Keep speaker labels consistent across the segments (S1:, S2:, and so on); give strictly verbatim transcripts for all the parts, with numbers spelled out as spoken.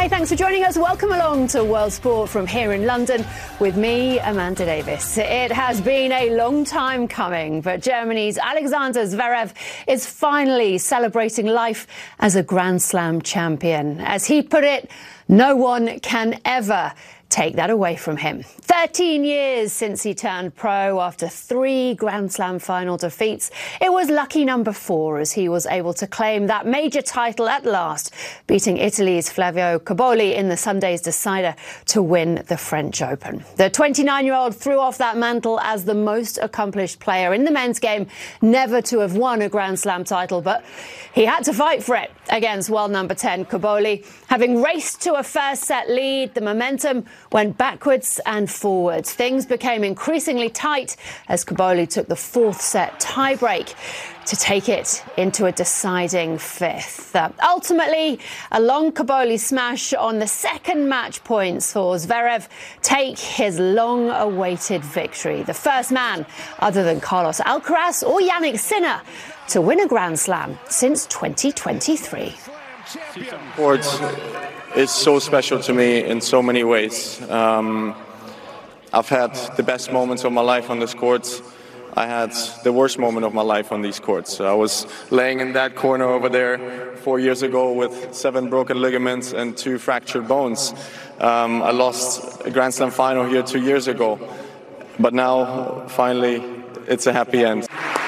S1: Hi, thanks for joining us. Welcome along to World Sport from here in London with me, Amanda Davis. It has been a long time coming, but Germany's Alexander Zverev is finally celebrating life as a Grand Slam champion. As he put it, no one can ever take that away from him. thirteen years since he turned pro after three Grand Slam final defeats. It was lucky number four as he was able to claim that major title at last, beating Italy's Flavio Cobolli in the Sunday's decider to win the French Open. The twenty-nine-year-old threw off that mantle as the most accomplished player in the men's game never to have won a Grand Slam title, but he had to fight for it against world number ten Cobolli. Having raced to a first set lead, the momentum went backwards and forwards. Things became increasingly tight as Cobolli took the fourth set tiebreak to take it into a deciding fifth. Uh, ultimately, a long Cobolli smash on the second match point saw Zverev take his long-awaited victory. The first man, other than Carlos Alcaraz or Jannik Sinner, to win a Grand Slam since twenty twenty-three.
S2: Sports is so special to me in so many ways. Um, I've had the best moments of my life on this courts. I had the worst moment of my life on these courts. I was laying in that corner over there four years ago with seven broken ligaments and two fractured bones. Um, I lost a Grand Slam final here two years ago. But now, finally, it's a happy end.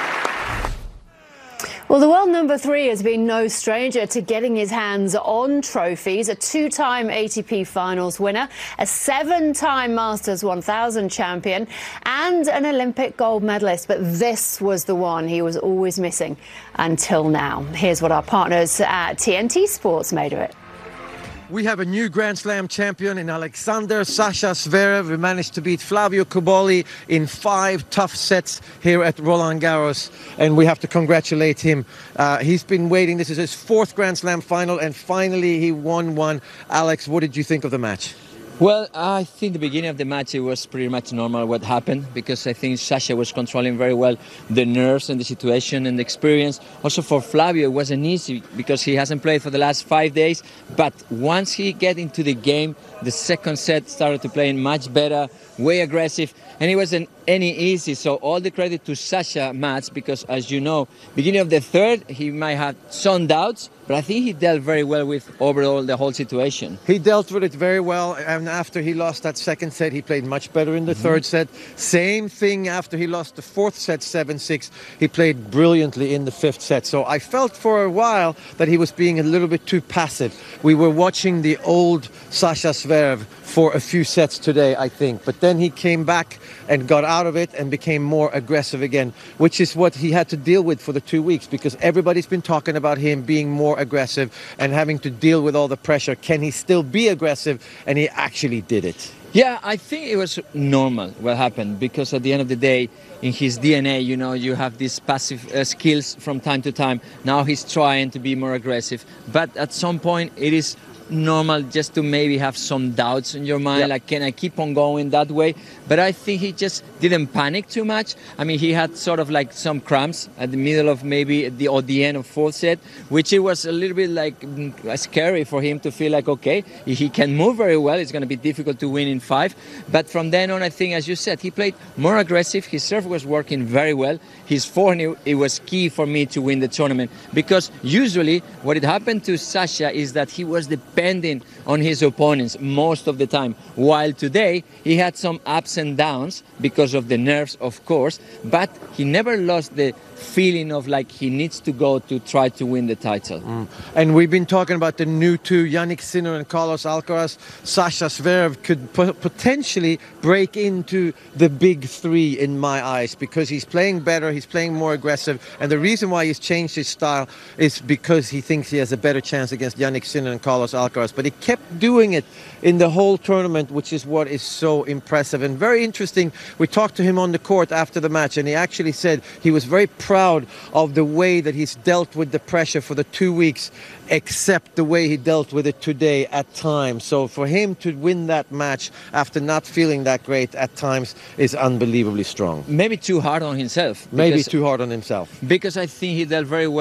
S1: Well, the world number three has been no stranger to getting his hands on trophies. A two-time A T P Finals winner, a seven-time Masters one thousand champion, and an Olympic gold medalist. But this was the one he was always missing until now. Here's what our partners at T N T Sports made of it.
S3: We have a new Grand Slam champion in Alexander Sasha Zverev. We managed to beat Flavio Cobolli in five tough sets here at Roland Garros, and we have to congratulate him. Uh, he's been waiting. This is his fourth Grand Slam final, and finally he won one. Alex, what did you think of the match?
S4: Well, I think the beginning of the match, it was pretty much normal what happened, because I think Sasha was controlling very well the nerves and the situation and the experience. Also for Flavio, it wasn't easy because he hasn't played for the last five days. But once he get into the game, the second set started to play much better, way aggressive, and it wasn't any easy. So all the credit to Sasha Mats, because as you know, beginning of the third, he might have some doubts, but I think he dealt very well with overall the whole situation.
S3: He dealt with it very well, and after he lost that second set, he played much better in the mm-hmm. third set. Same thing after he lost the fourth set, seven six. He played brilliantly in the fifth set. So I felt for a while that he was being a little bit too passive. We were watching the old Sasha Zverev for a few sets today, I think. But then he came back and got out of it and became more aggressive again, which is what he had to deal with for the two weeks, because everybody's been talking about him being more aggressive and having to deal with all the pressure. Can he still be aggressive? And he actually did it.
S4: Yeah, I think it was normal what happened, because at the end of the day, in his D N A, you know, you have these passive uh, skills from time to time. Now he's trying to be more aggressive, but at some point it is normal just to maybe have some doubts in your mind, yep. Like, can I keep on going that way? But I think he just didn't panic too much. I mean, he had sort of like some cramps at the middle of maybe the or the end of fourth set, which it was a little bit like scary for him to feel like, okay, he can move very well. It's going to be difficult to win in five. But from then on, I think, as you said, he played more aggressive. His serve was working very well. His forehand, it was key for me to win the tournament, because usually what had happened to Sasha is that he was depending on his opponents most of the time, while today he had some ups and downs because of the nerves, of course, but he never lost the feeling of like he needs to go to try to win the title.
S3: Mm. And we've been talking about the new two, Jannik Sinner and Carlos Alcaraz. Sasha Zverev could p- potentially break into the big three in my eyes, because he's playing better, he's playing more aggressive, and the reason why he's changed his style is because he thinks he has a better chance against Jannik Sinner and Carlos Alcaraz. But he kept doing it in the whole tournament, which is what is so impressive and very interesting. We talked to him on the court after the match, and he actually said he was very proud of the way that he's dealt with the pressure for the two weeks, except the way he dealt with it today at times. So for him to win that match after not feeling that great at times is unbelievably strong.
S4: Maybe too hard on himself.
S3: Maybe too hard on himself.
S4: Because I think he dealt very well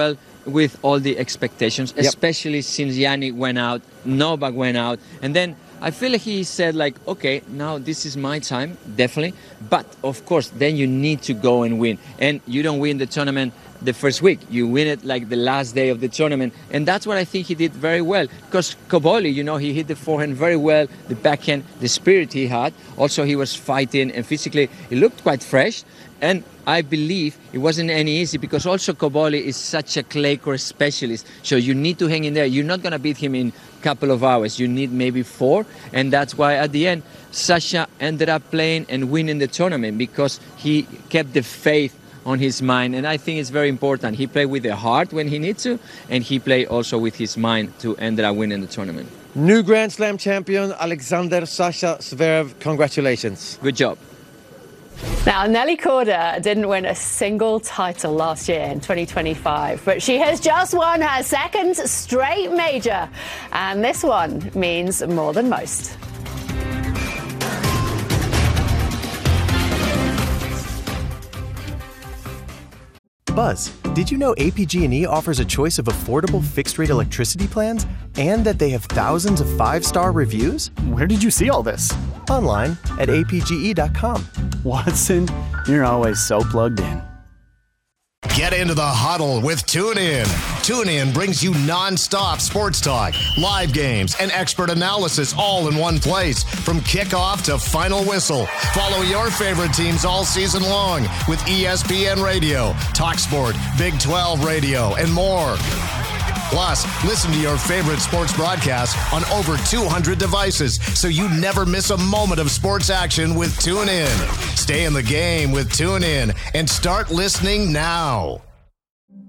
S4: with all the expectations,
S3: Yep.
S4: especially since Yannick went out, Novak went out, and then I feel like he said like, okay, now this is my time, definitely. But of course, then you need to go and win. And you don't win the tournament the first week. You win it like the last day of the tournament. And that's what I think he did very well. Because Cobolli, you know, he hit the forehand very well, the backhand, the spirit he had. Also, he was fighting and physically, he looked quite fresh. And I believe it wasn't any easy because also Cobolli is such a clay court specialist. So you need to hang in there. You're not going to beat him in a couple of hours. You need maybe four. And that's why at the end, Sasha ended up playing and winning the tournament because he kept the faith on his mind. And I think it's very important. He played with the heart when he needs to, and he played also with his mind to end up winning the tournament.
S3: New Grand Slam champion, Alexander Sasha Zverev. Congratulations.
S4: Good job.
S1: Now, Nelly Korda didn't win a single title last year in twenty twenty-five, but she has just won her second straight major. And this one means more than most.
S5: Buzz, did you know A P G and E offers a choice of affordable fixed-rate electricity plans and that they have thousands of five-star reviews?
S6: Where did you see all this?
S5: Online at A P G E dot com.
S6: Watson, you're always so plugged in.
S7: Get into the huddle with TuneIn. TuneIn brings you non-stop sports talk, live games, and expert analysis all in one place. From kickoff to final whistle. Follow your favorite teams all season long with E S P N Radio, TalkSport, Big twelve Radio, and more. Plus, listen to your favorite sports broadcasts on over two hundred devices so you never miss a moment of sports action with TuneIn. Stay in the game with TuneIn and start listening now.